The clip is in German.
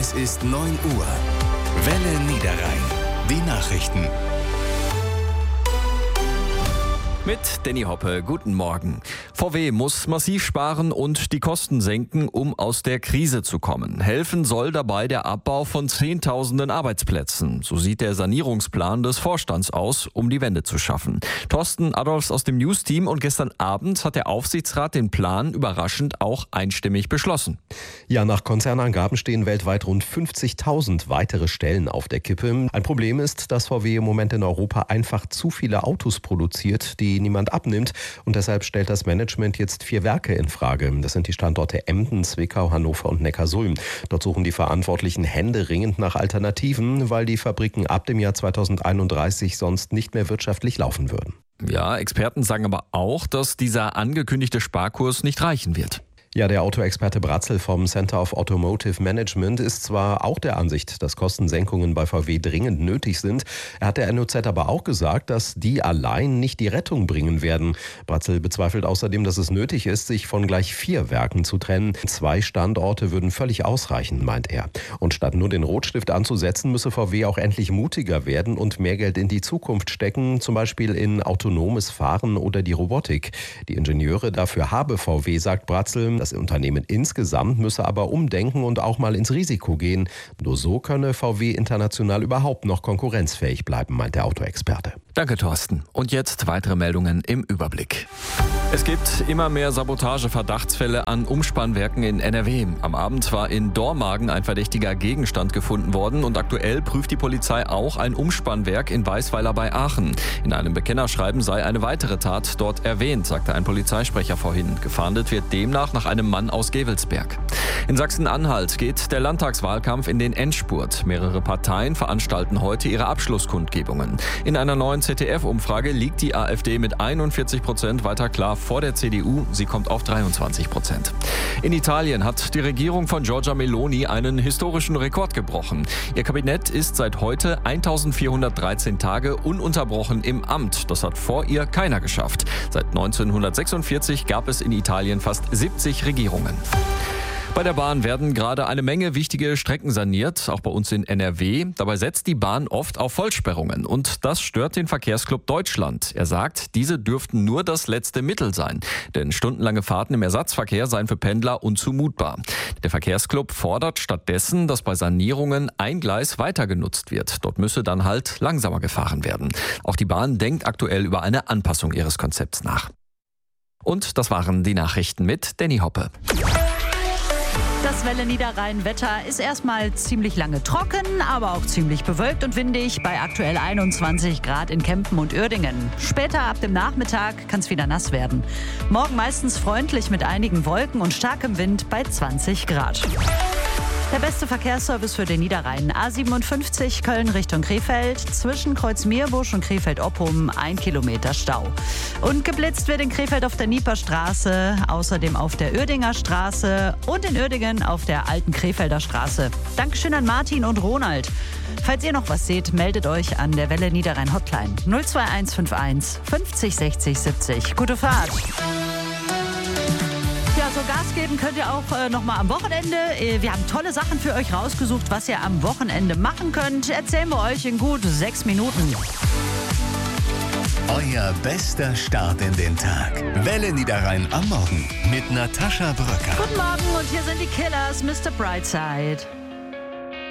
Es ist 9 Uhr. Welle Niederrhein. Die Nachrichten. Mit Danny Hoppe, guten Morgen. VW muss massiv sparen und die Kosten senken, um aus der Krise zu kommen. Helfen soll dabei der Abbau von Zehntausenden Arbeitsplätzen. So sieht der Sanierungsplan des Vorstands aus, um die Wende zu schaffen. Thorsten Adolfs aus dem News-Team, und gestern Abend hat der Aufsichtsrat den Plan überraschend auch einstimmig beschlossen. Ja, nach Konzernangaben stehen weltweit rund 50.000 weitere Stellen auf der Kippe. Ein Problem ist, dass VW im Moment in Europa einfach zu viele Autos produziert, die niemand abnimmt, und deshalb stellt das Management jetzt 4 Werke in Frage. Das sind die Standorte Emden, Zwickau, Hannover und Neckarsulm. Dort suchen die Verantwortlichen händeringend nach Alternativen, weil die Fabriken ab dem Jahr 2031 sonst nicht mehr wirtschaftlich laufen würden. Ja, Experten sagen aber auch, dass dieser angekündigte Sparkurs nicht reichen wird. Ja, der Autoexperte Bratzel vom Center of Automotive Management ist zwar auch der Ansicht, dass Kostensenkungen bei VW dringend nötig sind. Er hat der NOZ aber auch gesagt, dass die allein nicht die Rettung bringen werden. Bratzel bezweifelt außerdem, dass es nötig ist, sich von gleich 4 Werken zu trennen. 2 Standorte würden völlig ausreichen, meint er. Und statt nur den Rotstift anzusetzen, müsse VW auch endlich mutiger werden und mehr Geld in die Zukunft stecken, zum Beispiel in autonomes Fahren oder die Robotik. Die Ingenieure dafür habe VW, sagt Bratzel. Das Unternehmen insgesamt müsse aber umdenken und auch mal ins Risiko gehen. Nur so könne VW international überhaupt noch konkurrenzfähig bleiben, meint der Autoexperte. Danke, Thorsten. Und jetzt weitere Meldungen im Überblick. Es gibt immer mehr Sabotageverdachtsfälle an Umspannwerken in NRW. Am Abend war in Dormagen ein verdächtiger Gegenstand gefunden worden, und aktuell prüft die Polizei auch ein Umspannwerk in Weißweiler bei Aachen. In einem Bekennerschreiben sei eine weitere Tat dort erwähnt, sagte ein Polizeisprecher vorhin. Gefahndet wird demnach nach einem Mann aus Gevelsberg. In Sachsen-Anhalt geht der Landtagswahlkampf in den Endspurt. Mehrere Parteien veranstalten heute ihre Abschlusskundgebungen. In einer neuen ZDF-Umfrage liegt die AfD mit 41% weiter klar vor der CDU. Sie kommt auf 23%. In Italien hat die Regierung von Giorgia Meloni einen historischen Rekord gebrochen. Ihr Kabinett ist seit heute 1413 Tage ununterbrochen im Amt. Das hat vor ihr keiner geschafft. Seit 1946 gab es in Italien fast 70 Regierungen. Bei der Bahn werden gerade eine Menge wichtige Strecken saniert, auch bei uns in NRW. Dabei setzt die Bahn oft auf Vollsperrungen, und das stört den Verkehrsclub Deutschland. Er sagt, diese dürften nur das letzte Mittel sein, denn stundenlange Fahrten im Ersatzverkehr seien für Pendler unzumutbar. Der Verkehrsclub fordert stattdessen, dass bei Sanierungen ein Gleis weiter genutzt wird. Dort müsse dann halt langsamer gefahren werden. Auch die Bahn denkt aktuell über eine Anpassung ihres Konzepts nach. Und das waren die Nachrichten mit Danny Hoppe. Das Welle Niederrhein-Wetter ist erstmal ziemlich lange trocken, aber auch ziemlich bewölkt und windig bei aktuell 21 Grad in Kempen und Uerdingen. Später ab dem Nachmittag kann es wieder nass werden. Morgen meistens freundlich mit einigen Wolken und starkem Wind bei 20 Grad. Der beste Verkehrsservice für den Niederrhein. A57 Köln Richtung Krefeld. Zwischen Kreuzmeerbusch und Krefeld-Oppum 1 Kilometer Stau. Und geblitzt wird in Krefeld auf der Nieperstraße, außerdem auf der Uerdinger Straße und in Uerdingen auf der alten Krefelder Straße. Dankeschön an Martin und Ronald. Falls ihr noch was seht, meldet euch an der Welle Niederrhein Hotline 02151 50 60 70. Gute Fahrt! Ja, so Gas geben könnt ihr auch nochmal am Wochenende. Wir haben tolle Sachen für euch rausgesucht, was ihr am Wochenende machen könnt. Erzählen wir euch in gut 6 Minuten. Euer bester Start in den Tag. Welle Niederrhein am Morgen mit Natascha Bröcker. Guten Morgen, und hier sind die Killers, Mr. Brightside.